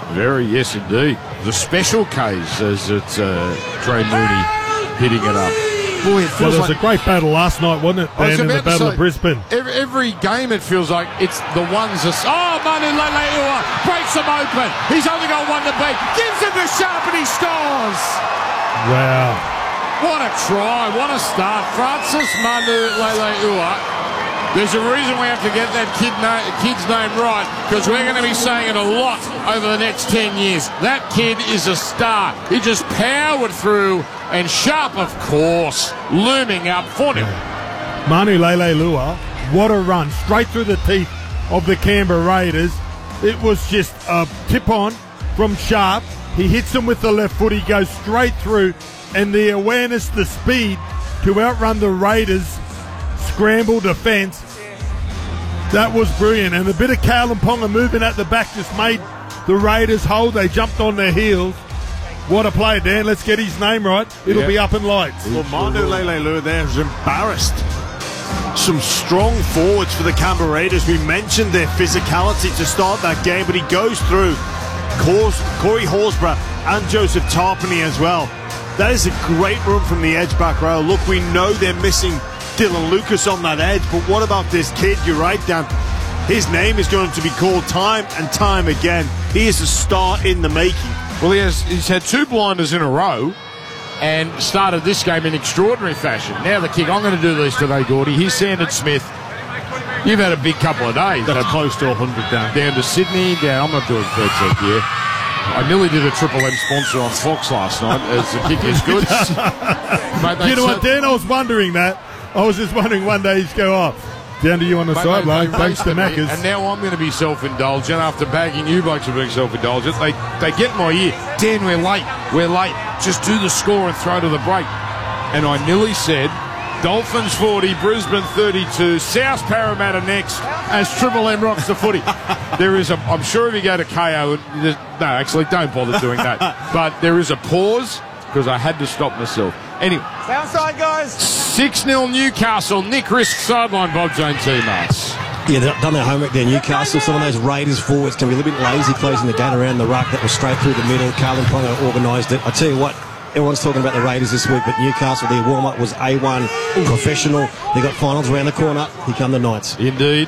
Very, yes, indeed. The special case as it's uh, Trey Mooney hitting it up. Boy, it Well, feels it was like a great battle last night, wasn't it, I was Dan, in the about to Battle say, of Brisbane? Every, every game it feels like it's the ones that... Oh, Manu Leilua breaks them open. He's only got one to beat. Gives it to Sharp and he scores. Wow. What a try. What a start. Francis Manu Leilua. There's a reason we have to get that kid na- kid's name right, because we're going to be saying it a lot over the next ten years. That kid is a star. He just powered through, and Sharp, of course, looming up for him. Manu Leilua, what a run, straight through the teeth of the Canberra Raiders. It was just a tip-on from Sharp. He hits him with the left foot, he goes straight through, and the awareness, the speed to outrun the Raiders' scramble defence, that was brilliant. And a bit of Callum Ponga moving at the back just made the Raiders hold. They jumped on their heels. What a play, Dan. Let's get his name right. It'll Yeah. be up in lights. Well, Manu Leilua there is embarrassed. Some strong forwards for the Canberra Raiders. We mentioned their physicality to start that game, but he goes through Corey Horsburgh and Joseph Tarpany as well. That is a great run from the edge back row. Look, we know they're missing Dylan Lucas on that edge, but what about this kid? You're right, Dan. His name is going to be called time and time again. He is a star in the making. Well, he has, he's had two blinders in a row and started this game in extraordinary fashion. Now the kick. I'm going to do these today, Gordy. Here's Sandon Smith. You've had a big couple of days. That's close to one hundred down. Down to Sydney. Down. I'm not doing thirteen here. I nearly did a Triple M sponsor on Fox last night as the kick is good. Mate, You know what, Dan? I was wondering that. I was just wondering one day he'd go off. Down to you on the Mate, sideline. they Thanks to roasted me, Maccas. And now I'm going to be self-indulgent after bagging you blokes for being self-indulgent. They they get in my ear. Dan, we're late. We're late. Just do the score and throw to the break. And I nearly said Dolphins forty, Brisbane thirty-two, South Parramatta next as Triple M rocks the footy. There is a, I'm sure if you go to K O, no, actually don't bother doing that. But there is a pause because I had to stop myself. Anyway. Downside, guys. six nil Newcastle. Nick Risk sideline Bob Jane teammates. Yeah, they've done their homework there. Newcastle, some of those Raiders forwards can be a little bit lazy closing the gate around the ruck. That was straight through the middle. Carlin Ponga organised it. I tell you what, everyone's talking about the Raiders this week, but Newcastle, their warm-up was A one, professional. They got finals around the corner. Here come the Knights. Indeed.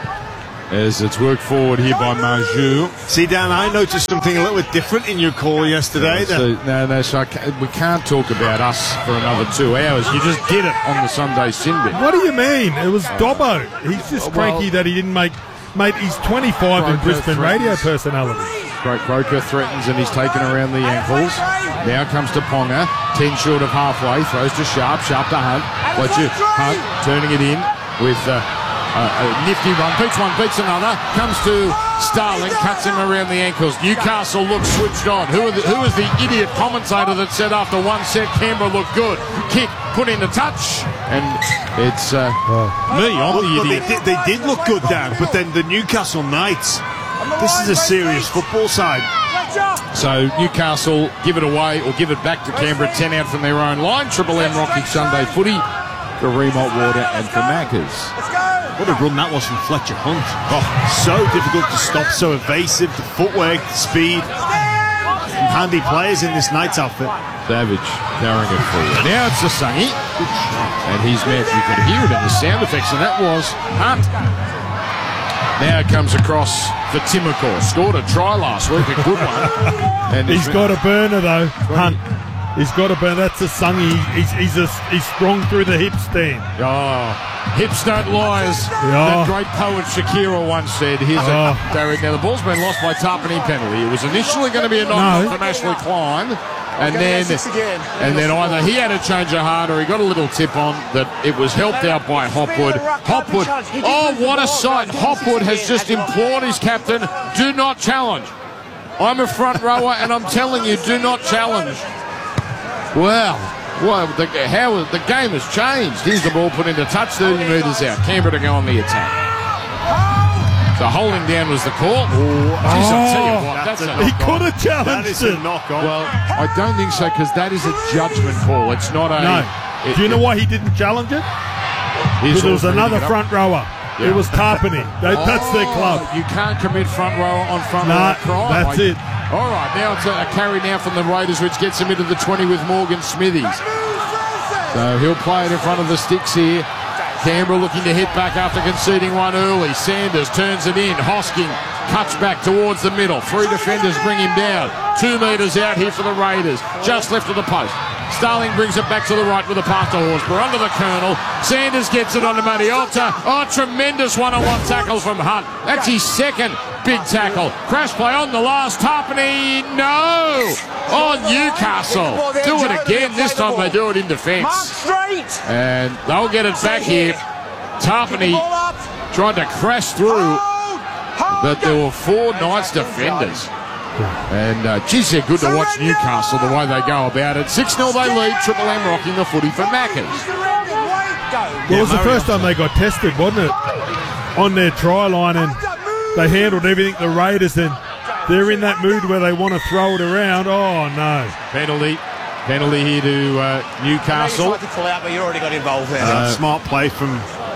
As it's worked forward here by Majou. See, Dan, I noticed something a little bit different in your call yesterday. No, so, no, no, so I ca- we can't talk about us for another two hours. You just did it on the Sunday sin bin. What do you mean? It was Dobbo. He's just cranky Well, that he didn't make... Mate, he's twenty-five in Broker Brisbane threatens. radio personality. Great Broker threatens and he's taken around the ankles. Now comes to Ponga. Ten short of halfway. Throws to Sharp. Sharp to Hunt. Watch you. Hunt turning it in with uh, a, a nifty run. Beats one, beats another. Comes to Starling. Cuts him around the ankles. Newcastle looks switched on. Who, are the, who is the idiot commentator that said after one set Canberra looked good? Kick. Put in the touch. And it's uh, me. I'm Well, the well, they, idiot. did, they did look good, Dan, but then the Newcastle Knights, this is a serious football side. So Newcastle give it away or give it back to Canberra, ten out from their own line. Triple M rocking Sunday footy for Remont Water and for Maccas. What a run that was from Fletcher Hunt. Oh, so difficult to stop, so evasive, the footwork, the speed. Some handy players in this Knights outfit. Savage carrying it forward. Now it's the Sunny. And he's met, you could hear it in the sound effects, and that was Hunt. Now it comes across for Timokor. Scored a try last week, a good one. And He's got a burner, though, Hunt. He's got a burner. That's a Sungy. He's, he's, a, he's strong through the hips, Dan. Oh, hips don't lie, as Yeah. the great poet Shakira once said. Here's Oh. a Derek. Now the ball's been lost by Tarpany penalty. It was initially going to be a knock No. from Ashley Klein, and then and then either he had a change of heart or he got a little tip on that it was helped out by Hopwood. Hopwood. Oh, what a sight! Hopwood has just implored his captain, do not challenge. I'm a front rower, and I'm telling you, do not challenge. Well, well, the, how the game has changed. Here's the ball put into touch, thirty metres out. Canberra to go on the attack. So holding down was the call. Oh, geez, I'll tell you what, that's, That's a a- he knock could on. have challenged That is it. a knock on. Well, I don't think so, because that is a judgment call. It's not a. No. it- Do you know why he didn't challenge it? Here's Because there was all another bringing it up. front rower. Yeah. It was Tarpany. They, that's their Oh, club. You can't commit front row on front Nah, row crime. that's I- it. All right, now it's a, a carry now from the Raiders, which gets him into the twenty with Morgan Smithies. So he'll play it in front of the sticks here. Canberra looking to hit back after conceding one early. Sanders turns it in. Hosking cuts back towards the middle. Three defenders bring him down. Two metres out here for the Raiders. Just left of the post. Starling brings it back to the right with a pass to Horsburgh. Under the Colonel. Sanders gets it onto Mariota. Oh, tremendous one-on-one tackle from Hunt. That's his second big tackle. Crash play on the last. Tarpany, no! On Newcastle. Do it again. This time they do it in defence. And they'll get it back here. Tarpany tried to crash through, but there were four Knights defenders. And, uh, geez, they're good to watch Newcastle, the way they go about it. six nil they lead. Triple M rocking the footy for Maccas. Well, it was the first time they got tested, wasn't it? On their try line, and they handled everything, the Raiders, and they're in that mood where they want to throw it around. Oh, no. Penalty. Penalty here to uh, Newcastle. I tried to pull out, but you already got involved there. Uh, smart play from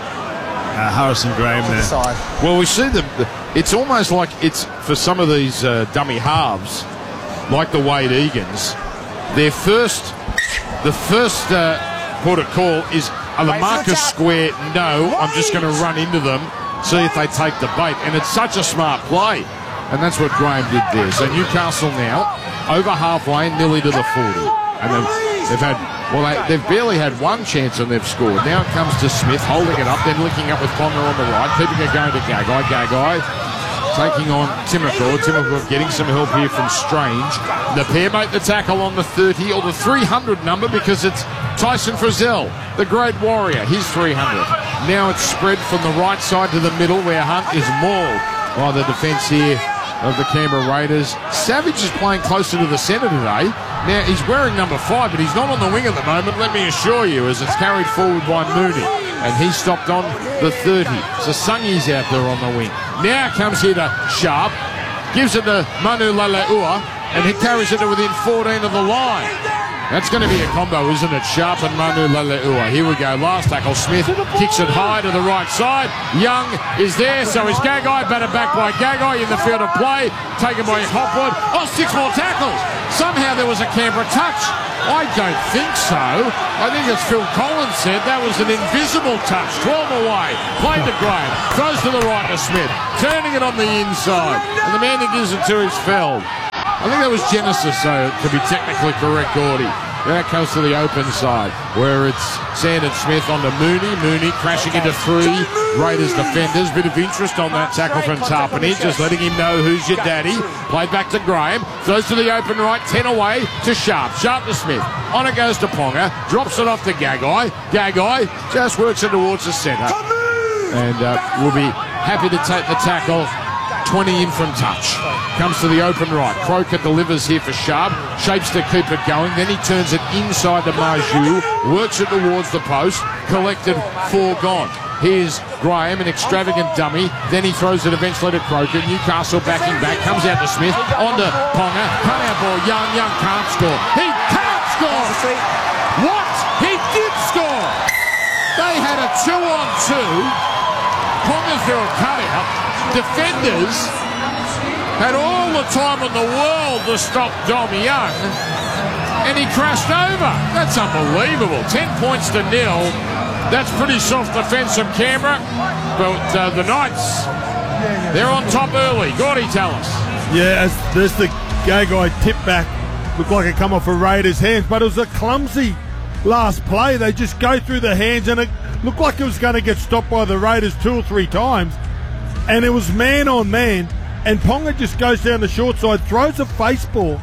uh, Harrison Graham there. Well, we see the, the. It's almost like it's for some of these uh, dummy halves, like the Wade Egan's. Their first, the first uh, port of call is a Lamarcus square. No, I'm just going to run into them, see if they take the bait, and it's such a smart play, and that's what Graham did there. So Newcastle now over halfway, nearly to the forty, and they've, they've had. Well, they, they've barely had one chance and they've scored. Now it comes to Smith, holding it up, then linking up with Ponga on the right, keeping it going to Gagai. Gagai taking on Timokor. Timokor getting some help here from Strange. The pair make the tackle on the thirty or the three hundred number because it's Tyson Frizzell, the great warrior, his three hundred. Now it's spread from the right side to the middle where Hunt is mauled by the defence here of the Canberra Raiders. Savage is playing closer to the centre today. Now, he's wearing number five, but he's not on the wing at the moment, let me assure you, as it's carried forward by Mooney. And he stopped on the thirty. So Sungi's out there on the wing. Now comes here to Sharp, gives it to Manu Leleua, and he carries it to within fourteen of the line. That's going to be a combo, isn't it? Sharp and Manu Leleua. Here we go. Last tackle. Smith kicks it high to the right side. Young is there, so is Gagai. Batted back by Gagai in the field of play. Taken by Hopwood. Oh, six more tackles. Somehow there was a Canberra touch. I don't think so. I think as Phil Collins said, that was an invisible touch. twelve away. Played to Graham. Throws to the right to Smith. Turning it on the inside. And the man that gives it to is Feld. I think that was Genesis, so to be technically correct, Gordy. Now it comes to the open side, where it's Sandon Smith on to Mooney. Mooney crashing into three Raiders defenders. Bit of interest on that tackle from Tarpany, just letting him know who's your daddy. Played back to Graham. Throws to the open right, ten away to Sharp. Sharp to Smith. On it goes to Ponga. Drops it off to Gagai. Gagai just works it towards the centre. And uh, we'll be happy to take the tackle. twenty in from touch. Comes to the open right. Croker delivers here for Sharp. Shapes to keep it going. Then he turns it inside to Marju. Works it towards the post. Collected, four gone. Here's Graham, an extravagant dummy. Then he throws it eventually to Croker. Newcastle backing back. Comes out to Smith. On to Ponga. Come out ball. Young. Young can't score. He can't score. What? He did score. They had a two on two. Ponga threw a cutout. Defenders had all the time in the world to stop Dom Young, and he crashed over. That's unbelievable. Ten points to nil. That's pretty soft defence from Canberra, but uh, the Knights, they're on top early. Gordy, tell us. Yeah, as there's the Gagai tip back. Looked like it come off a Raiders' hands, but it was a clumsy last play. They just go through the hands, and it looked like it was going to get stopped by the Raiders two or three times. And it was man on man, and Ponga just goes down the short side, throws a face ball,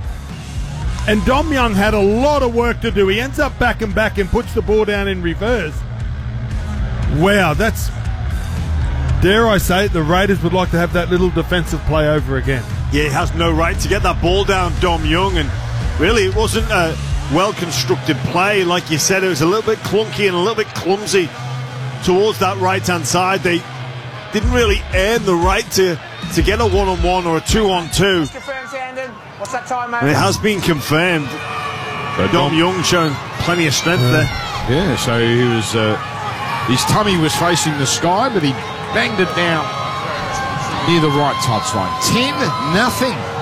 and Dom Young had a lot of work to do. He ends up back and back and puts the ball down in reverse. Wow, that's, dare I say it, the Raiders would like to have that little defensive play over again. Yeah, he has no right to get that ball down, Dom Young, and really it wasn't a well-constructed play. Like you said, it was a little bit clunky and a little bit clumsy towards that right-hand side. They didn't really earn the right to, to get a one-on-one or a two-on-two. What's that time, mate? And it has been confirmed. So Dom, Dom Young showing plenty of strength uh, there. Yeah, so he was, uh, his tummy was facing the sky, but he banged it down near the right touchline. ten nothing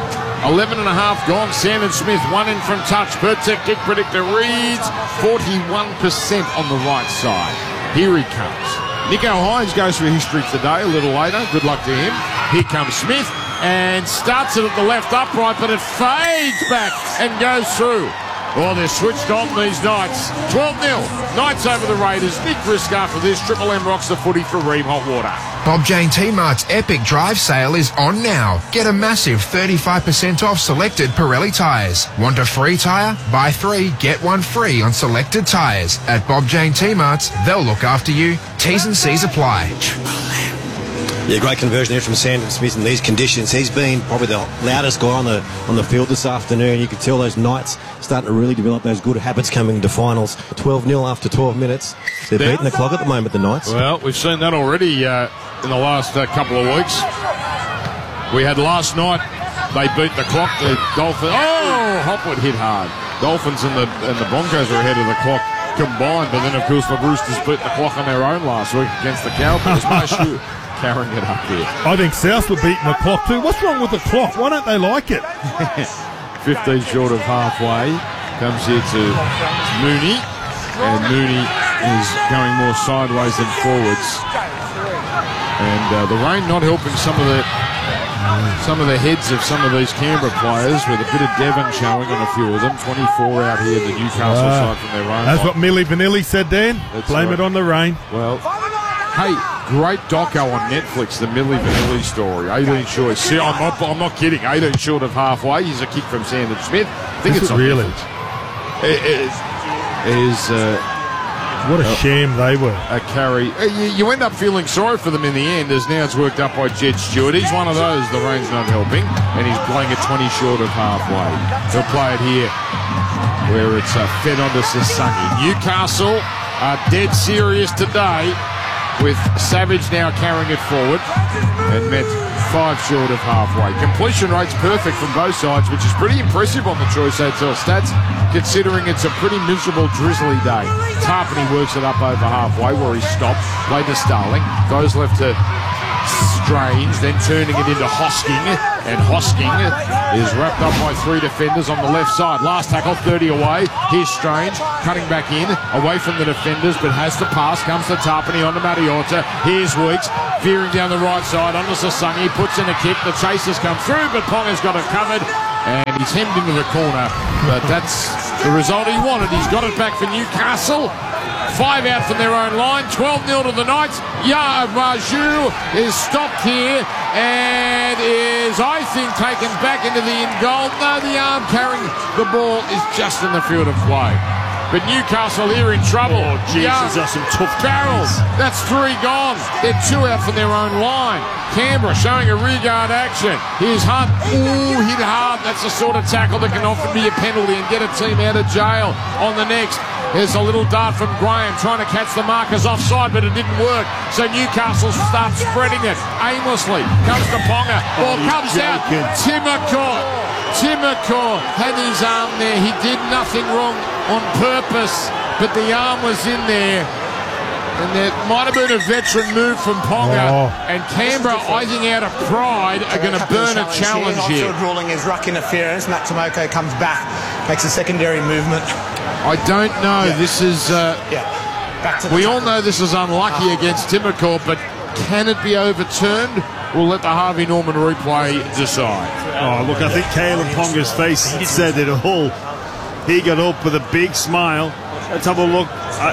eleven and a half gone. Sandon Smith, one in from touch. Pertec kick predictor reads forty-one percent on the right side. Here he comes. Nico Hines goes for history today a little later. Good luck to him. Here comes Smith and starts it at the left upright, but it fades back and goes through. Oh, they're switched on, these Knights. twelve nil. Knights over the Raiders. Nick Risk after this. Triple M rocks the footy for Ream Hot Water. Bob Jane T-Mart's Epic Drive sale is on now. Get a massive thirty-five percent off selected Pirelli tyres. Want a free tyre? Buy three, get one free on selected tyres. At Bob Jane T-Mart's, they'll look after you. T's and C's apply. Yeah, great conversion there from Sandon Smith in these conditions. He's been probably the loudest guy on the on the field this afternoon. You can tell those Knights starting to really develop those good habits coming into finals. twelve nil after twelve minutes. They're beating the clock at the moment, the Knights. Well, we've seen that already uh, in the last uh, couple of weeks. We had last night, they beat the clock. The Dolphins. Oh, Hopwood hit hard. Dolphins and the and the Broncos are ahead of the clock combined, but then of course the Roosters beat the clock on their own last week against the Cowboys. Marshall carrying it up here. I think South were beating the clock too. What's wrong with the clock? Why don't they like it? fifteen short of halfway. Comes here to Mooney, and Mooney is going more sideways than forwards. And uh, the rain not helping some of the some of the heads of some of these Canberra players, with a bit of Devon showing on a few of them. twenty-four out here, the Newcastle Ah, side from their own. That's line. what Millie Vanilli said, Dan. That's Blame right. it on the rain. Well, hey, great doco on Netflix, the Millie Vanilli story. eighteen short. See, I'm not, I'm not kidding. eighteen short of halfway. He's a kick from Sandon Smith. I think Is it's it on really? Netflix. It is. is uh, What a uh, shame they were. a carry. Uh, You, you end up feeling sorry for them in the end, as now it's worked up by Jed Stewart. He's one of those, the rain's not helping, and he's playing at twenty short of halfway. He'll play it here, where it's uh, fed onto Sasangi. Newcastle are dead serious today, with Savage now carrying it forward, and met five short of halfway. Completion rate's perfect from both sides, which is pretty impressive on the Choice Hotel stats, considering it's a pretty miserable, drizzly day. Tarpany works it up over halfway, where he stopped, played to Starling, goes left to Strange, then turning it into Hosking, and Hosking is wrapped up by three defenders on the left side. Last tackle, thirty away. Here's Strange, cutting back in, away from the defenders, but has to pass. Comes to Tarpany onto Mariota. Here's Weeks, veering down the right side onto Sasangi, puts in a kick. The chasers come through, but Ponga's got it covered, and he's hemmed into the corner. But that's the result he wanted. He's got it back for Newcastle. Five out from their own line, twelve nil to the Knights. Ya Raju is stopped here and is, I think, taken back into the in goal. No, the arm carrying the ball is just in the field of play. But Newcastle here in trouble. Oh, Jesus, that's some tough barrels. That's three gone. They're two out from their own line. Canberra showing a rearguard action. Here's Hunt. Ooh, hit hard. That's the sort of tackle that can often be a penalty and get a team out of jail. On the next, there's a little dart from Graham trying to catch the markers offside, but it didn't work. So Newcastle starts spreading it aimlessly. Comes to Ponga. Ball comes out. Timokor. Timokor had his arm there. He did nothing wrong on purpose, but the arm was in there. And there might have been a veteran move from Ponga. Oh. And Canberra, I think out of pride, are going to burn a challenge here. Offfield ruling is ruck interference. Matt Tomoko comes back, makes a secondary movement. I don't know. Yeah. This is... Uh, yeah. Back to the we all tackle. know this is unlucky against Timokor, but can it be overturned? We'll let the Harvey Norman replay decide. Oh, look, I think Caelan Ponga's face said it all. He got up with a big smile. Let's have a look.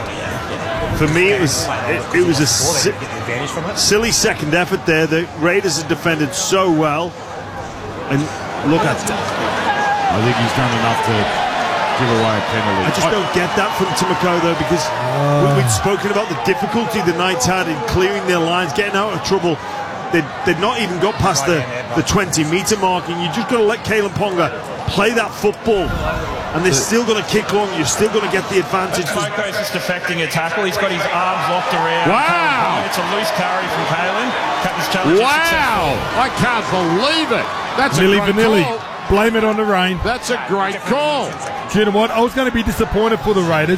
I, for me, it was it, it was a si- silly second effort there. The Raiders have defended so well. And look at that. I think he's done enough to give away a penalty. I just don't get that from Timoko, though, because we, we've spoken about the difficulty the Knights had in clearing their lines, getting out of trouble. They'd, they'd not even got past the, the twenty-metre mark, and you just got to let Caelan Ponga play that football. And they're still going to kick long. You're still going to get the advantage. Tomoko's just defecting a tackle. He's got his arms locked around. Wow! It's a loose carry from Caelan. Captain's challenge is Wow! I can't believe it. That's Millie a great Vanilli. call. Blame it on the rain. That's a great call. Do you know what? I was going to be disappointed for the Raiders,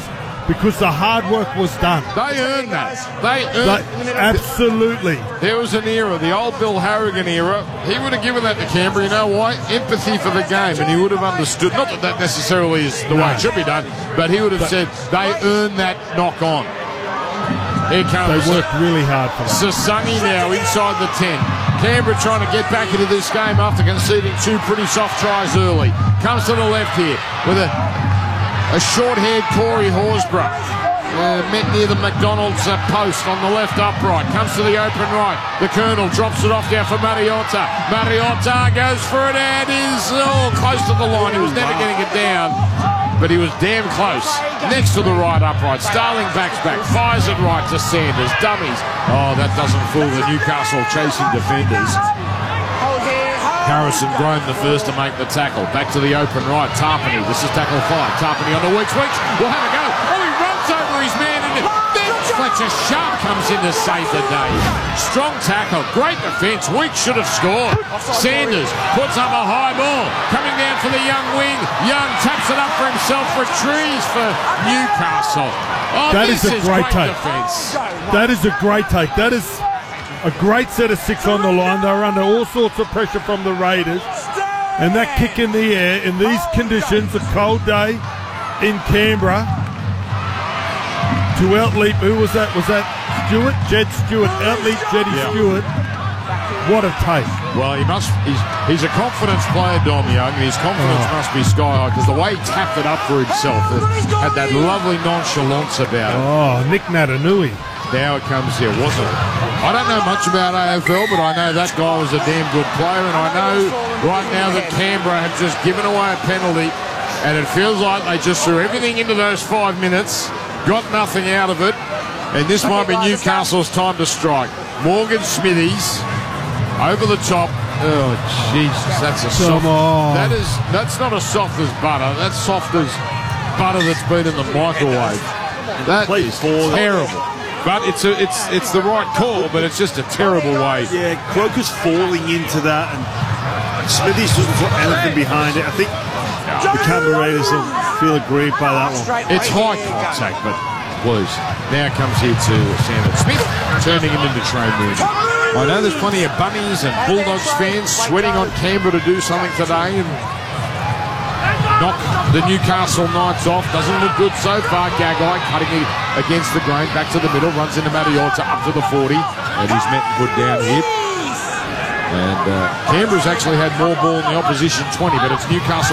because the hard work was done. They earned that. They earned They, absolutely. There was an era, the old Bill Harrigan era. He would have given that to Canberra. You know why? Empathy for the game, and he would have understood. Not that that necessarily is the way it should be done, but he would have said they earned that knock on. Here comes. They worked really hard for that. Sasangi now inside the ten. Canberra trying to get back into this game after conceding two pretty soft tries early. Comes to the left here with a, a short-haired Corey Horsburgh. Uh, met near the McDonald's uh, post on the left upright. Comes to the open right. The Colonel drops it off down for Mariotta. Mariotta goes for it and is oh, close to the line. He was never getting it down, but he was damn close. Next to the right upright. Starling backs back. Fires it right to Sanders. Dummies. Oh, that doesn't fool the Newcastle chasing defenders. Harrison Grome the first to make the tackle. Back to the open right. Tarpany. This is tackle five. Tarpany on the weeks. Weeks will have a go. Oh, he runs over his man and then Fletcher Sharp comes in to save the day. Strong tackle. Great defence. Weeks should have scored. Sanders puts up a high ball. Coming down for the Young wing. Young taps it up for himself. Retrieves for Newcastle. Oh, that this is a is great, great take. defence. That is a great take. That is a great set of six on the line. They were under all sorts of pressure from the Raiders. And that kick in the air in these conditions, a cold day in Canberra, to outleap, who was that? Was that Stewart? Jed Stewart. Outleap Jeddy Yeah. Stewart. What a take. Well, he must. He's, he's a confidence player, Dom Young, and his confidence Oh. must be sky high because the way he tapped it up for himself, it had that lovely nonchalance about it. Oh, Nick Natanui. Now it comes here, wasn't it? I don't know much about A F L, but I know that guy was a damn good player, and I know right now that Canberra have just given away a penalty, and it feels like they just threw everything into those five minutes, got nothing out of it, and this might be Newcastle's time to strike. Morgan Smithies over the top. Oh Jesus, that's a soft. Come on. That is that's not as soft as butter. That's soft as butter that's been in the microwave. That is terrible. But it's a, it's it's the right call, but it's just a terrible way. Yeah, Croker's falling into that, and Smithies doesn't put anything behind it. I think the Canberra Raiders will feel aggrieved by that one. It's high contact, but Blues. Now comes here to Sanders Smith, turning him into Trey Mooney. I know there's plenty of Bunnies and Bulldogs fans sweating on Canberra to do something today and knock the Newcastle Knights off. Doesn't look good so far. Gagai cutting it against the grain. Back to the middle. Runs into Mariotta up to the forty. And he's met and put down here. And uh, Canberra's actually had more ball in the opposition twenty, but it's Newcastle.